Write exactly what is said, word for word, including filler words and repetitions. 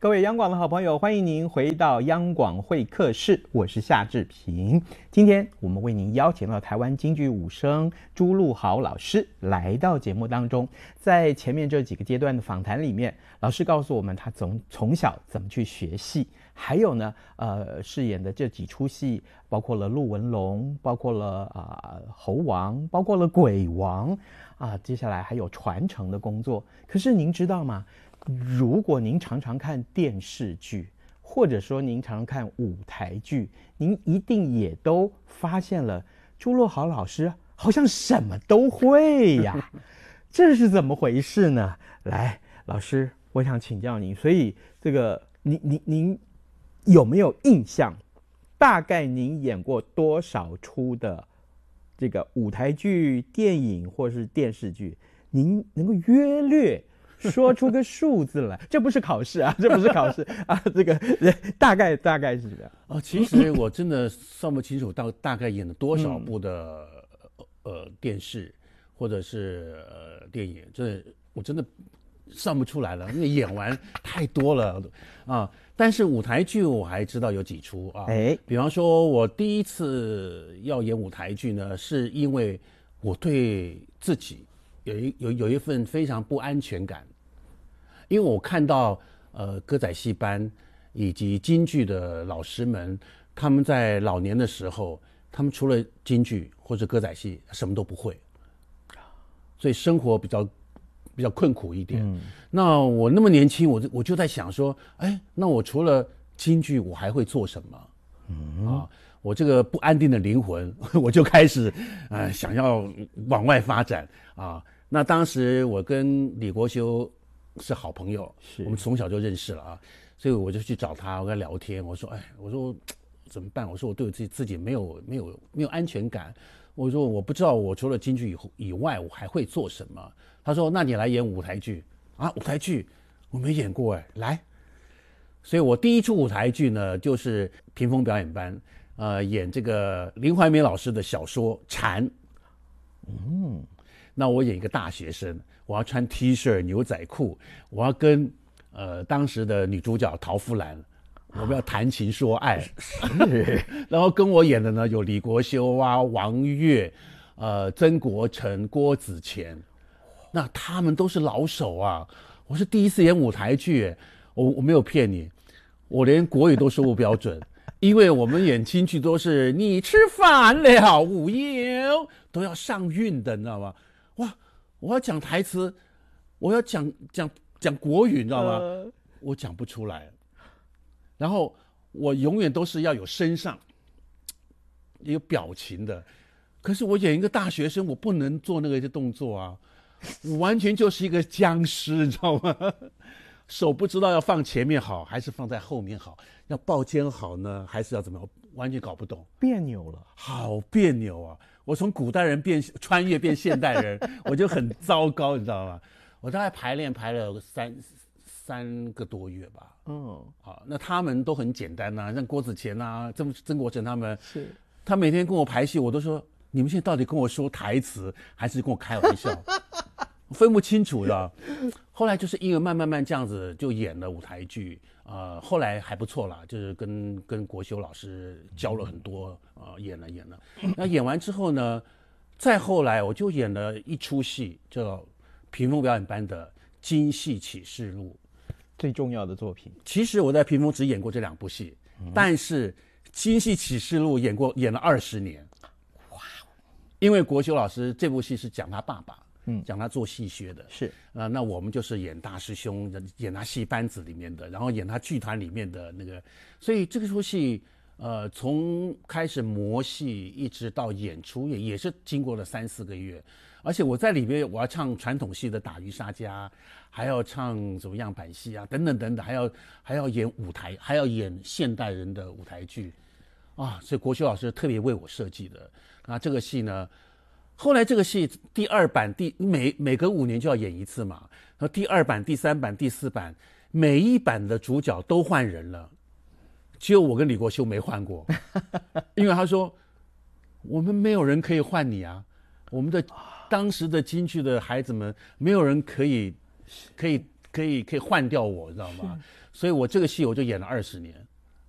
各位央广的好朋友，欢迎您回到央广会客室，我是夏志平。今天我们为您邀请到台湾京剧武生朱陆豪老师来到节目当中。在前面这几个阶段的访谈里面，老师告诉我们他从从小怎么去学戏，还有呢，呃，饰演的这几出戏，包括了陆文龙，包括了啊、呃、猴王，包括了鬼王啊，接下来还有传承的工作。可是您知道吗？如果您常常看电视剧，或者说您常常看舞台剧，您一定也都发现了朱陆豪老师好像什么都会呀，这是怎么回事呢？来，老师，我想请教您，所以这个您您您有没有印象？大概您演过多少出的这个舞台剧、电影或是电视剧？您能够约略说出个数字来？这不是考试啊，这不是考试啊，这个大概大概是这样。 哦，其实我真的算不清楚到大概演了多少部的、嗯、呃电视或者是呃电影，这我真的算不出来了，因为演完太多了啊。但是舞台剧我还知道有几出啊，哎，比方说我第一次要演舞台剧呢，是因为我对自己有一有有一份非常不安全感。因为我看到呃歌仔戏班以及京剧的老师们，他们在老年的时候，他们除了京剧或者歌仔戏什么都不会，所以生活比较比较困苦一点。嗯、那我那么年轻，我就我就在想说，哎，那我除了京剧，我还会做什么？嗯啊，我这个不安定的灵魂，我就开始呃想要往外发展啊。那当时我跟李国修是好朋友，我们从小就认识了啊，所以我就去找他，我跟他聊天。我说，哎，我说怎么办？我说我对我自己自己没有没有没有安全感。我说我不知道我除了京剧以以外，我还会做什么。他说，那你来演舞台剧啊？舞台剧我没演过哎，来。所以我第一出舞台剧呢，就是屏风表演班，呃，演这个林怀民老师的小说《蝉》。嗯。那我演一个大学生，我要穿 T 恤牛仔裤，我要跟呃当时的女主角陶夫兰，我们要谈情说爱。然后跟我演的呢有李国修啊、王岳、呃曾国成、郭子乾，那他们都是老手啊。我是第一次演舞台剧，我我没有骗你，我连国语都说不标准。因为我们演京剧都是你吃饭了，午休都要上韵的，你知道吗？哇！我要讲台词，我要讲讲讲国语，你知道吗？呃、我讲不出来。然后我永远都是要有声上有表情的。可是我演一个大学生，我不能做那个动作啊，我完全就是一个僵尸，你知道吗？手不知道要放前面好，还是放在后面好？要抱肩好呢，还是要怎么样？完全搞不懂， 别扭了， 好别扭啊！我从古代人变穿越变现代人，我就很糟糕，你知道吗？我大概排练排了三三个多月吧。嗯，好，那他们都很简单呐、啊，像郭子乾啊、曾曾国成他们，是，他每天跟我排戏，我都说你们现在到底跟我说台词，还是跟我开玩笑？我分不清楚的。后来就是因为慢慢慢这样子就演了舞台剧。呃，后来还不错啦，就是跟跟国修老师教了很多，呃，演了演了。那演完之后呢，再后来我就演了一出戏，叫屏风表演班的《京戏启示录》， 最重要的作品。 其实我在屏风只演过这两部戏，嗯、但是《京戏启示录》演过演了二十年。哇！因为国修老师这部戏是讲他爸爸。嗯，讲他做戏学的是啊、呃，那我们就是演大师兄，演他戏班子里面的，然后演他剧团里面的那个，所以这个出戏，呃，从开始磨戏一直到演出也也是经过了三四个月，而且我在里面我要唱传统戏的打渔杀家，还要唱什么样板戏啊，等等等等，还要还要演舞台，还要演现代人的舞台剧，啊，所以国修老师特别为我设计的。那这个戏呢？后来这个戏第二版第每每隔五年就要演一次嘛，然后第二版、第三版、第四版，每一版的主角都换人了，只有我跟李国修没换过，因为他说我们没有人可以换你啊，我们的当时的京剧的孩子们没有人可以可以可以可以换掉我，知道吗？所以我这个戏我就演了二十年。